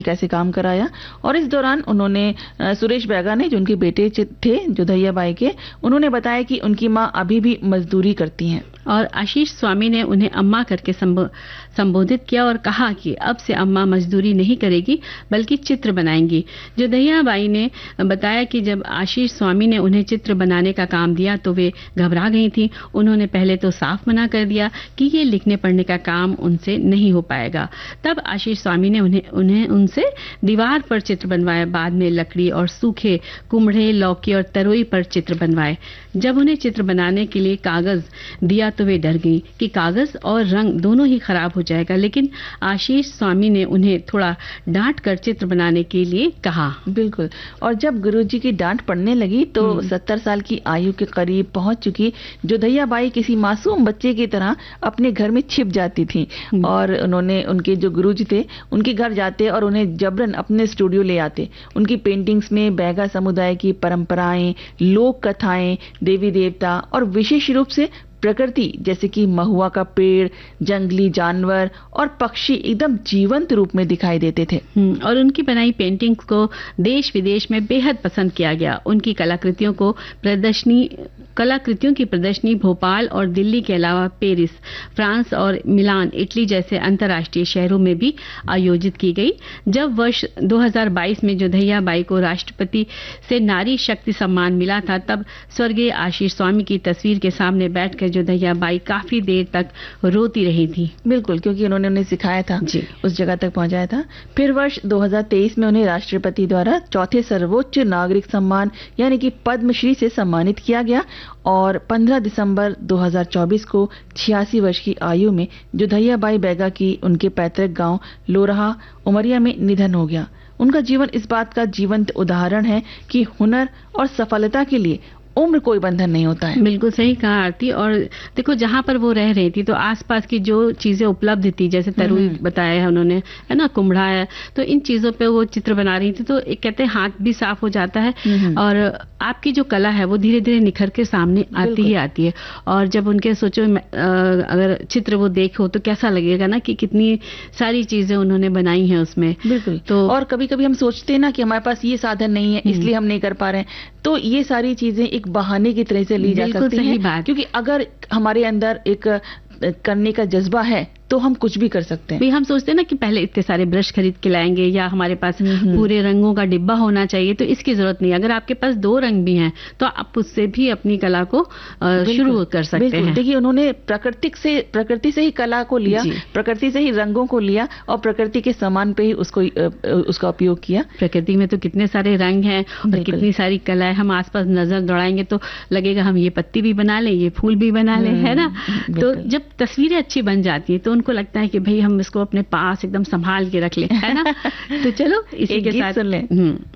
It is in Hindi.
कैसे काम कराया। और इस दौरान उन्होंने सुरेश बैगा ने, जो उनके बेटे थे जोधैया बाई के, उन्होंने बताया कि उनकी माँ अभी भी मजदूरी करती हैं। और आशीष स्वामी ने उन्हें अम्मा करके संबोधित किया और कहा कि अब से अम्मा मजदूरी नहीं करेगी बल्कि चित्र बनाएंगी। जोधैया बाई ने बताया कि जब आशीष स्वामी ने उन्हें चित्र बनाने का काम दिया तो वे घबरा गई थी। उन्होंने पहले तो साफ मना कर दिया कि ये लिखने पढ़ने का काम उनसे नहीं हो पाएगा। तब आशीष स्वामी ने उन्हें उनसे दीवार पर चित्र बनवाए। बाद में लकड़ी और सूखे कुम्हड़े, लौकी और तरोई पर चित्र बनवाए। जब उन्हें चित्र बनाने के लिए कागज दिया तो वे डर गई कि कागज और रंग दोनों ही खराब हो जाएगा, लेकिन आशीष स्वामी ने उन्हें थोड़ा डांट कर चित्र बनाने के लिए कहा। बिल्कुल। और जब गुरुजी की डांट पड़ने लगी तो 70 साल की आयु के करीब पहुंच चुकी जोधैया बाई किसी मासूम बच्चे की तरह अपने घर में छिप जाती थी। और उन्होंने, उनके जो गुरुजी थे, उनके घर जाते और उन्हें जबरन अपने स्टूडियो ले आते। उनकी पेंटिंग्स में बैगा समुदाय की परंपराएं, लोक कथाएं, देवी देवता और विशेष रूप से प्रकृति, जैसे कि महुआ का पेड़, जंगली जानवर और पक्षी एकदम जीवंत रूप में दिखाई देते थे। और उनकी बनाई पेंटिंग्स को देश विदेश में बेहद पसंद किया गया। उनकी कलाकृतियों की प्रदर्शनी भोपाल और दिल्ली के अलावा पेरिस, फ्रांस और मिलान, इटली जैसे अंतर्राष्ट्रीय शहरों में भी आयोजित की गई। जब वर्ष 2022 में जोधैया बाई को राष्ट्रपति से नारी शक्ति सम्मान मिला था, तब स्वर्गीय आशीष स्वामी की तस्वीर के सामने बैठकर जोधैया बाई काफी देर तक रोती रही थी। बिल्कुल, क्योंकि उन्होंने उन्हें सिखाया था, उस जगह तक पहुंचाया था। फिर वर्ष 2023 में उन्हें राष्ट्रपति द्वारा चौथे सर्वोच्च नागरिक सम्मान यानी कि पद्मश्री से सम्मानित किया गया। और 15 दिसंबर 2024 को 86 वर्ष की आयु में जोधैया बाई बैगा की उनके पैतृक गांव लोरहा, उमरिया में निधन हो गया। उनका जीवन इस बात का जीवंत उदाहरण है कि हुनर और सफलता के लिए उम्र कोई बंधन नहीं होता है। बिल्कुल सही कहा आरती। और देखो, जहाँ पर वो रह रही थी तो आसपास की जो चीजें उपलब्ध थी, जैसे तरुई बताया है उन्होंने, है ना, कुम्हड़ा है, तो इन चीजों पे वो चित्र बना रही थी। तो कहते हैं हाथ भी साफ हो जाता है और आपकी जो कला है वो धीरे धीरे निखर के सामने आती ही आती है। और जब उनके सोचो अगर चित्र वो देखो तो कैसा लगेगा ना कि कितनी सारी चीजें उन्होंने बनाई हैं उसमें। बिल्कुल। तो और कभी कभी हम सोचते हैं ना कि हमारे पास ये साधन नहीं है इसलिए हम नहीं कर पा रहे हैं, तो ये सारी चीजें एक बहाने की तरह से ली जा सकती हैं। क्योंकि अगर हमारे अंदर एक करने का जज्बा है तो हम कुछ भी कर सकते हैं। हम सोचते हैं ना कि पहले इतने सारे ब्रश खरीद के लाएंगे या हमारे पास पूरे रंगों का डिब्बा होना चाहिए, तो इसकी जरूरत नहीं। अगर आपके पास 2 रंग भी हैं तो आप उससे भी अपनी कला को शुरू कर सकते हैं। देखिए, उन्होंने प्रकृति से ही कला को लिया, प्रकृति से ही रंगों को लिया और प्रकृति के समान पे ही उसका उपयोग किया। प्रकृति में तो कितने सारे रंग हैं और कितनी सारी कला है। हम आसपास नजर दौड़ाएंगे तो लगेगा हम ये पत्ती भी बना लें, ये फूल भी बना लें, है ना। तो जब तस्वीरें अच्छी बन जाती है तो उनको लगता है कि भाई हम इसको अपने पास एकदम संभाल के रख लें, है ना। तो चलो इसी के साथ सुन लें।